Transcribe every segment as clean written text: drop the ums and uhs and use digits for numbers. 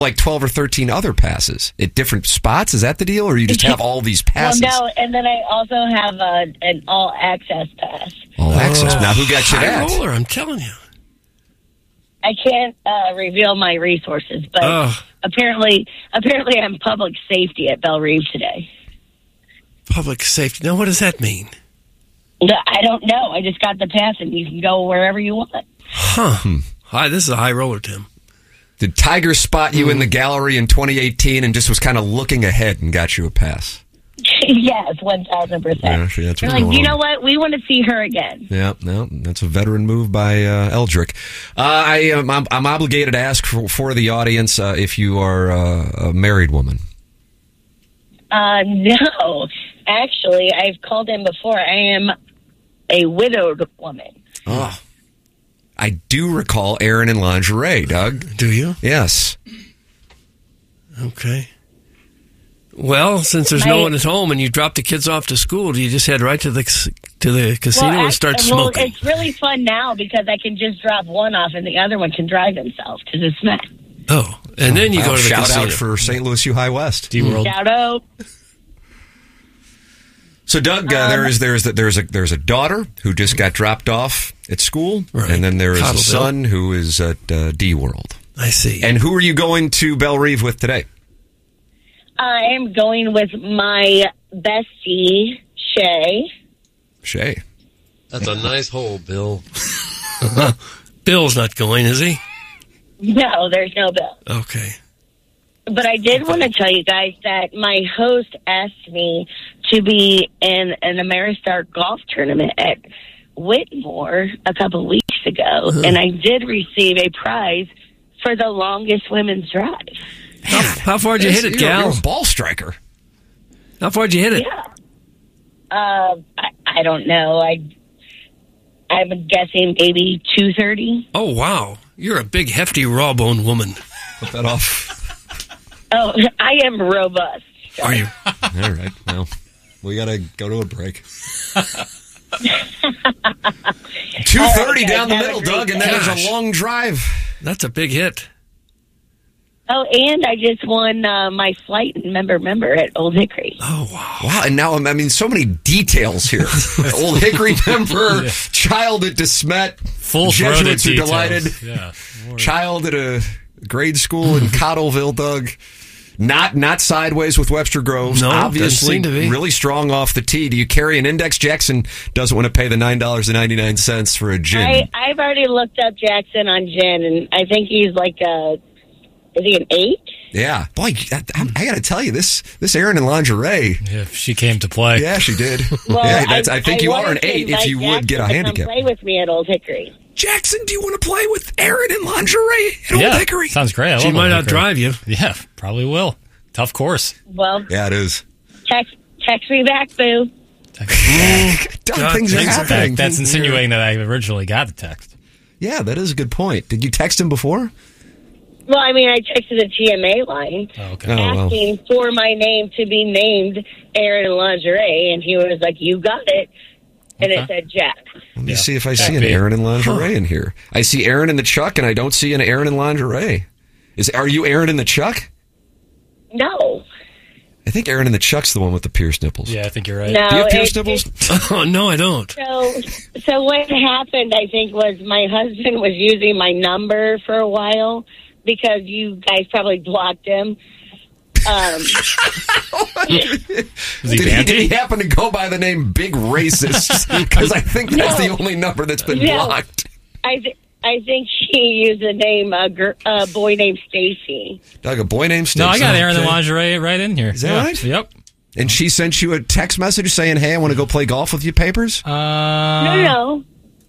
like 12 or 13 other passes at different spots? Is that the deal, or you just have all these passes? Well, no, and then I also have an all-access pass. All access. Now, who got you High that? roller, I'm telling you. I can't reveal my resources, but apparently I'm public safety at Belle Reve today. Public safety. Now, what does that mean? I don't know. I just got the pass, and you can go wherever you want. Huh. Hi, this is a high roller, Tim. Did Tiger spot you in the gallery in 2018 and just was kind of looking ahead and got you a pass? Yes, 1,000%. Yeah, actually, that's They're what like, you know what? We want to see her again. Yeah, no, that's a veteran move by Eldrick. I'm obligated to ask for the audience if you are a married woman. No. Actually, I've called in before. I am a widowed woman. Oh. I do recall Aaron in lingerie, Doug. Do you? Yes. Okay. Well, since there's no one at home and you drop the kids off to school, do you just head right to the casino and start smoking? It's really fun now because I can just drop one off and the other one can drive himself because it's not. Oh, and then you go to the shout casino. out for St. Louis U High West. D-World. Shout out. So, Doug, there's a daughter who just got dropped off at school, right. And then there is Cottleville. a son who is at D-World. I see. And who are you going to Belle Reve with today? I am going with my bestie, Shay. Shay. That's a nice hole, Bill. Bill's not going, is he? No, there's no bill. Okay. But I did want to tell you guys that my host asked me to be in an Ameristar golf tournament at Whitmore a couple of weeks ago, and I did receive a prize for the longest women's drive. How far did you hit it, gal? You're a ball striker. How far did you hit it? Yeah. I don't know. I'm guessing maybe 230. Oh, wow. You're a big, hefty, raw-boned woman. Put that off. Oh, I am robust. Are you? All right. Well, we got to go to a break. 230 down the middle, Doug, and that is a long drive. That's a big hit. Oh, and I just won my flight member at Old Hickory. Oh, wow. Wow, and now, I mean, so many details here. Old Hickory member, child at DeSmet, Full-throated Jesuits are details. delighted. Yeah. Child at a grade school in Cottleville, Doug. Not sideways with Webster Groves. No, obviously doesn't seem to be. Really strong off the tee. Do you carry an index? Jackson doesn't want to pay the $9.99 for a gin. I've already looked up Jackson on gin, and I think he's like is he an 8? Yeah. Boy, I got to tell you, this Aaron in lingerie. If she came to play. Yeah, she did. Well, yeah, I think you are an wanted to 8 if invite you would get a Jackson to handicap. Come play with me at Old Hickory. Jackson, do you want to play with Aaron in lingerie at Old Hickory? Sounds great. I She love might Old Hickory. outdrive you. Yeah, probably will. Tough course. Well, Yeah, it is. text me back, boo. Doug, God, things are things are happening. That's insinuating that I originally got the text. Yeah, that is a good point. Did you text him before? Well, I mean, I texted the TMA line Oh, okay. Oh, well. asking for my name to be named Aaron in lingerie, and he was like, "You got it," and it said Jack. Let me see if I see an be. Aaron in lingerie in here. I see Aaron in the Chuck, and I don't see an Aaron in lingerie. Are you Aaron in the Chuck? No, I think Aaron in the Chuck's the one with the pierced nipples. Yeah, I think you're right. no. Do you have pierced it- nipples? Oh, no, I don't. So what happened, I think, was my husband was using my number for a while because you guys probably blocked him. Did he happen to go by the name Big Racist? Because I think that's the only number that's been blocked. I think he used the name a boy named Stacy. Doug, a boy named Stacey. No, I got Aaron the Okay. lingerie right in here. Is that right? Yep. And she sent you a text message saying, "Hey, I want to go play golf with you, Papers." No.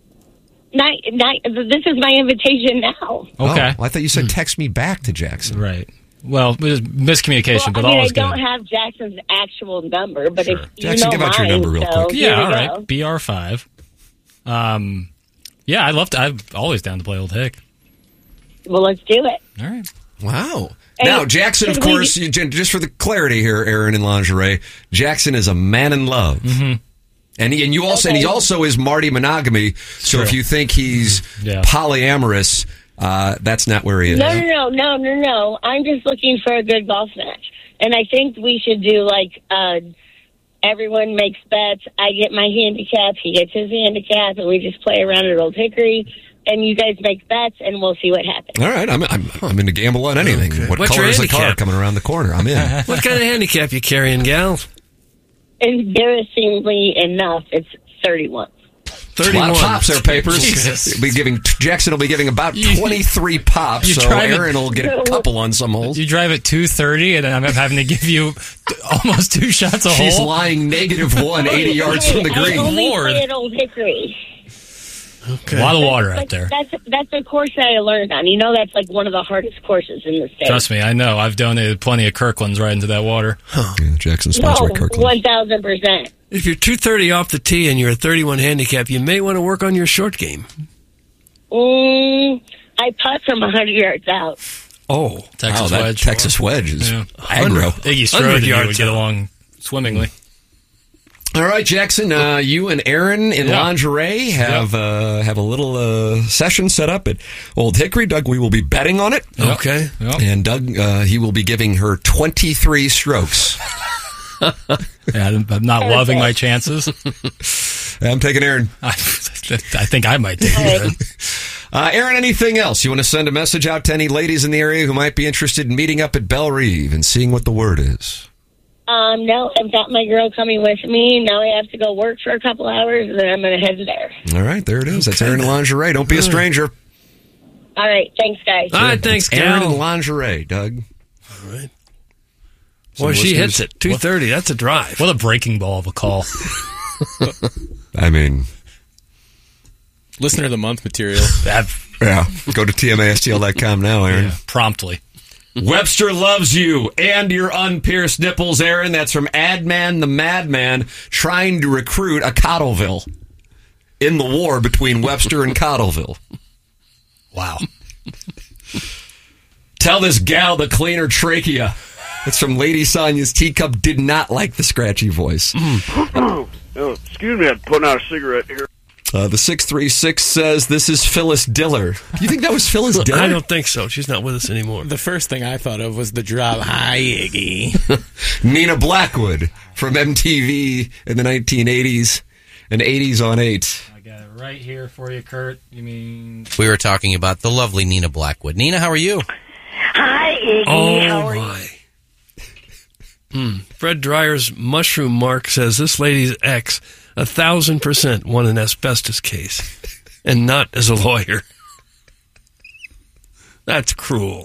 This is my invitation now. Okay. Oh, well, I thought you said text me back to Jackson. Right. Well, it was miscommunication, but I all is don't good. have Jackson's actual number, but if you Jackson, know give out your mine, number real so quick. here Yeah, we all go. right. BR5. Yeah, I'm always down to play Old Hick. Well, let's do it. All right. Wow. Hey, Now, Jackson, of should we- course, just for the clarity here, Aaron in lingerie, Jackson is a man in love. Mm-hmm. And he also is Marty Monogamy. So if you think he's polyamorous, That's not where he is. No. I'm just looking for a good golf match. And I think we should do, like, everyone makes bets. I get my handicap. He gets his handicap. And we just play around at Old Hickory. And you guys make bets, and we'll see what happens. All right. I'm in to gamble on anything. Okay. What What's color your is the car handicap? coming around the corner? I'm in. What kind of handicap you carrying, gal? Embarrassingly enough, it's 31. 31. A lot of pops there, Papers. Jesus. Jackson will be giving about 23 pops, you so tried it. Aaron will get a couple on some holes. You drive at 230, and I'm having to give you almost 2 shots a She's hole. lying -1, 80 yards from the I green. only Lord. play at Old Hickory. Okay. A lot of water out But there. That's a course that I learned on. You know, that's like one of the hardest courses in the state. Trust me, I know. I've donated plenty of Kirklands right into that water. Yeah, Jackson's No, sponsored by Kirkland. 1,000%. If you're 230 off the tee and you're a 31 handicap, you may want to work on your short game. I putt from 100 yards out. Oh. Texas that wedge. Texas wedge is Yeah. aggro. Iggy 100 Strode and you yards would get out. along swimmingly. All right, Jackson, you and Aaron in Yeah. lingerie have a little session set up at Old Hickory. Doug, we will be betting on it. Okay. Yep. And Doug, he will be giving her 23 strokes. Yeah, I'm not loving my chances. I'm taking Aaron. I think I might take it. Aaron, anything else? You want to send a message out to any ladies in the area who might be interested in meeting up at Belle Reve and seeing what the word is? No, I've got my girl coming with me. Now I have to go work for a couple hours, and then I'm going to head there. All right, there it is. That's Aaron in lingerie. Don't be a stranger. All right, thanks, guys. All right, thanks, Aaron gal. in lingerie, Doug. All right. Some Well, she listeners- hits it. 230. That's a drive. What a breaking ball of a call. I mean, Listener of the month material. yeah. Go to TMASTL.com now, Aaron. Yeah, promptly. Webster loves you and your unpierced nipples, Aaron. That's from Adman the Madman trying to recruit a Cottleville in the war between Webster and Cottleville. Wow. Tell this gal to clean her trachea. It's from Lady Sonia's Teacup. Did not like the scratchy voice. Oh, excuse me, I'm putting out a cigarette here. The 636 says this is Phyllis Diller. Do you think that was Phyllis Diller? I don't think so. She's not with us anymore. The first thing I thought of was the drop. Hi, Iggy. Nina Blackwood from MTV in the 1980s and 80s on 8. I got it right here for you, Kurt. You mean... We were talking about the lovely Nina Blackwood. Nina, how are you? Hi, Iggy. Oh, How are you? my. Fred Dreyer's mushroom mark says this lady's ex 1,000% won an asbestos case and not as a lawyer. That's cruel.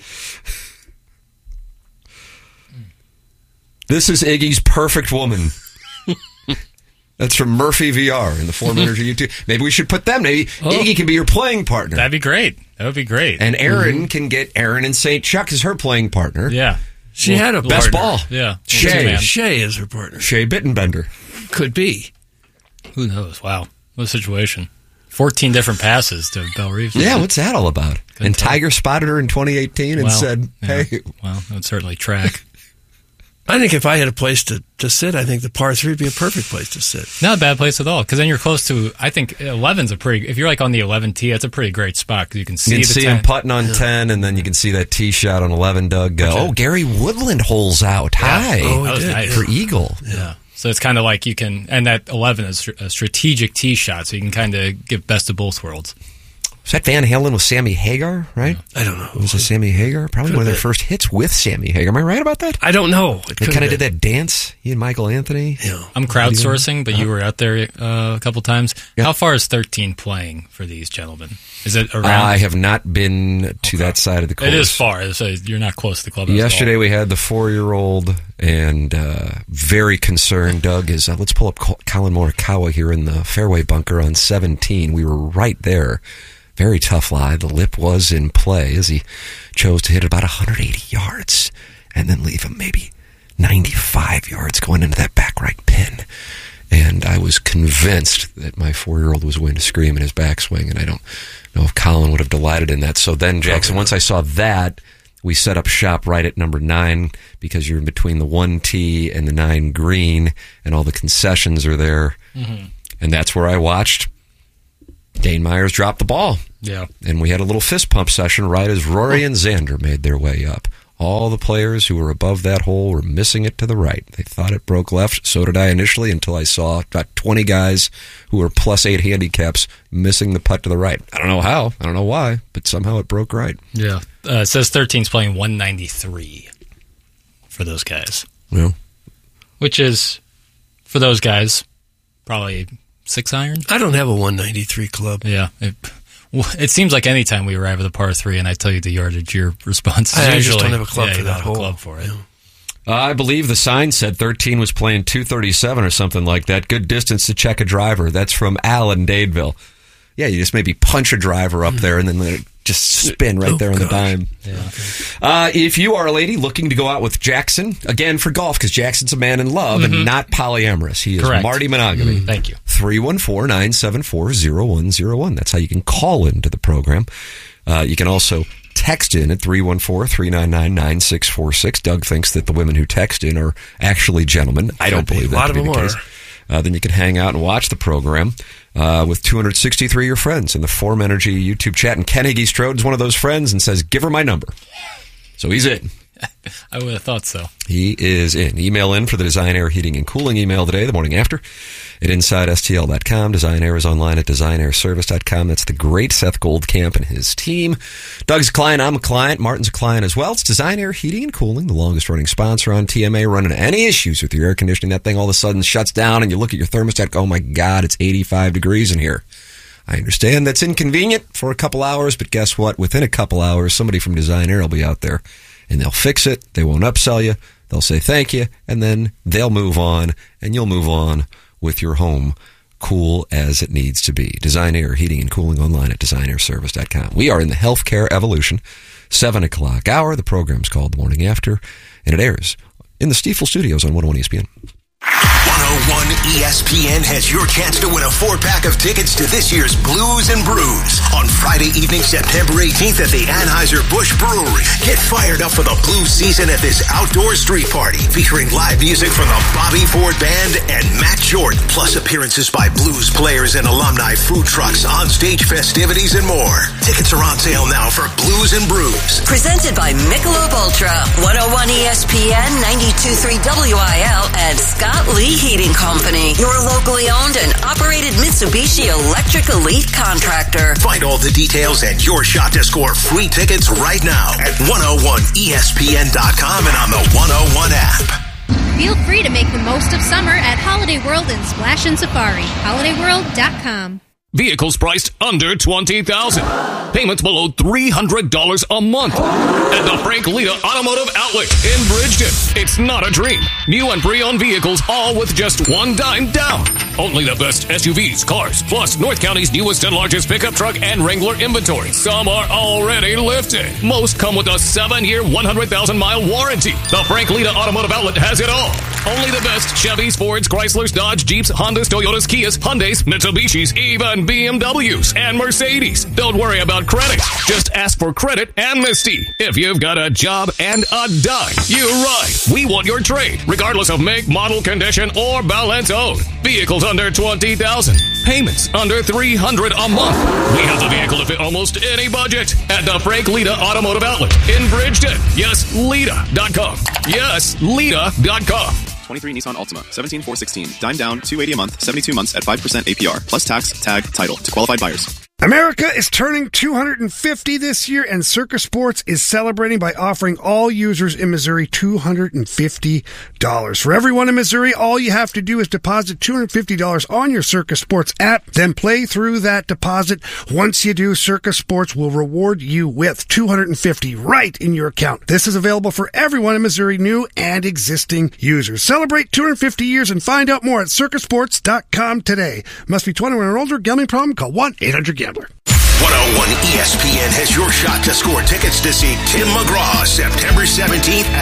This is Iggy's perfect woman. That's from Murphy VR in the Form Energy YouTube. Maybe we should put them. Maybe Iggy can be your playing partner. That'd be great. That would be great. And Aaron can get Aaron and St. Chuck as her playing partner. Yeah. She had a Best partner. ball. Yeah. Shay. Two-man. Shay is her partner. Shay Bittenbender. Could be. Who knows? Wow. What a situation. 14 different passes to Belle Reeve. Yeah, what's that all about? And tell. Tiger spotted her in 2018 and Well, said, yeah. hey. Well, that would certainly track. I think if I had a place to sit, I think the par 3 would be a perfect place to sit. Not a bad place at all, because then you're close to, I think 11's a pretty, if you're like on the 11 tee, that's a pretty great spot, because you can see You can the see 10. him putting on 10, and then you can see that tee shot on 11, Doug. Gary Woodland holes out. Hi. Oh, That he was did. nice. For Eagle. Yeah. So it's kind of like you can, and that 11 is a strategic tee shot, so you can kind of give best of both worlds. Was that Van Halen with Sammy Hagar, right? I don't know. Was it Sammy Hagar? Probably one of their first hits with Sammy Hagar. Am I right about that? I don't know. They kind of did that dance, he and Michael Anthony. Yeah. I'm crowdsourcing, but you were out there a couple times. Yeah. How far is 13 playing for these gentlemen? Is it around? I have not been to that side of the course. It is far. So you're not close to the clubhouse. Yesterday we had the 4-year-old and very concerned. Doug is, let's pull up Colin Morikawa here in the fairway bunker on 17. We were right there. Very tough lie. The lip was in play as he chose to hit about 180 yards and then leave him maybe 95 yards going into that back right pin. And I was convinced that my 4-year-old was going to scream in his backswing, and I don't know if Colin would have delighted in that. So then, Jackson, once I saw that, we set up shop right at number 9 because you're in between the 1 tee and the 9 green, and all the concessions are there. Mm-hmm. And that's where I watched Dane Myers dropped the ball. Yeah. And we had a little fist pump session right as Rory and Xander made their way up. All the players who were above that hole were missing it to the right. They thought it broke left. So did I initially, until I saw about 20 guys who were +8 handicaps missing the putt to the right. I don't know how. I don't know why, but somehow it broke right. Yeah. It says 13's playing 193 for those guys. Well, which is, for those guys, probably 6-iron. I don't have a 193 club. Yeah. It seems like any time we arrive at the par 3 and I tell you the yardage, your response is I usually, just don't have a club for you that don't have hole. a club for it. Yeah. I believe the sign said 13 was playing 237 or something like that. Good distance to check a driver. That's from Al in Dadeville. Yeah, you just maybe punch a driver up there and then let it just spin right there on the dime. Yeah. If you are a lady looking to go out with Jackson, again for golf, because Jackson's a man in love and not polyamorous. He is Correct. Marty Monogamy. Thank you. 314-974-0101. That's how you can call into the program. You can also text in at 314-399-9646. Doug thinks that the women who text in are actually gentlemen. I don't believe that to be the case. Then you can hang out and watch the program with 263 of your friends in the Form Energy YouTube chat. And Ken Higgy Strode is one of those friends and says, give her my number. So he's in. I would have thought so. He is in. Email in for the Design Air Heating and Cooling email today, the morning after, at InsideSTL.com. Design Air is online at DesignAirService.com. That's the great Seth Goldcamp and his team. Doug's a client. I'm a client. Martin's a client as well. It's Design Air Heating and Cooling, the longest running sponsor on TMA. Running any issues with your air conditioning, that thing all of a sudden shuts down and you look at your thermostat, oh my God, it's 85 degrees in here. I understand that's inconvenient for a couple hours, but guess what? Within a couple hours, somebody from Design Air will be out there and they'll fix it. They won't upsell you. They'll say thank you, and then they'll move on, and you'll move on with your home cool as it needs to be. Design Air Heating and Cooling online at DesignAirService.com. We are in the healthcare evolution, 7 o'clock hour. The program's called The Morning After, and it airs in the Stiefel Studios on 101 ESPN. 101 ESPN has your chance to win a 4-pack of tickets to this year's Blues and Brews on Friday evening, September 18th at the Anheuser-Busch Brewery. Get fired up for the blues season at this outdoor street party featuring live music from the Bobby Ford Band and Matt Jordan, plus appearances by blues players and alumni, food trucks, onstage festivities, and more. Tickets are on sale now for Blues and Brews. Presented by Michelob Ultra, 101 ESPN, 92.3 WIL, and Scott Lee Heating Company, your locally owned and operated Mitsubishi Electric Elite contractor. Find all the details and your shot to score free tickets right now at 101ESPN.com and on the 101 app. Feel free to make the most of summer at Holiday World and Splash and Safari. HolidayWorld.com. Vehicles priced under $20,000. Payments below $300 a month. At the Frank Lita Automotive Outlet in Bridgeton. It's not a dream. New and pre-owned vehicles, all with just $1 down. Only the best SUVs, cars, plus North County's newest and largest pickup truck and Wrangler inventory. Some are already lifted. Most come with a 7-year, 100,000-mile warranty. The Frank Lita Automotive Outlet has it all. Only the best Chevys, Fords, Chryslers, Dodge, Jeeps, Hondas, Toyotas, Kias, Hyundais, Mitsubishis, even BMWs and Mercedes. Don't worry about credit. Just ask for credit amnesty. If you've got a job and a dime, you're right. We want your trade, regardless of make, model, condition, or balance owed. Vehicles under $20,000. Payments under $300 a month. We have the vehicle to fit almost any budget at the Frank Lita Automotive Outlet in Bridgeton. Yes, Lita.com. Yes, Lita.com. 23 Nissan Altima, 17,416. Dime down, $280 a month, 72 months at 5% APR, plus tax, tag, title to qualified buyers. America is turning 250 this year, and Circus Sports is celebrating by offering all users in Missouri $250. For everyone in Missouri, all you have to do is deposit $250 on your Circus Sports app, then play through that deposit. Once you do, Circus Sports will reward you with $250 right in your account. This is available for everyone in Missouri, new and existing users. Celebrate 250 years and find out more at circusports.com today. Must be 21 or older. Gambling problem? Call 1-800-GAMBLER. 101 ESPN has your shot to score tickets to see Tim McGraw September 17th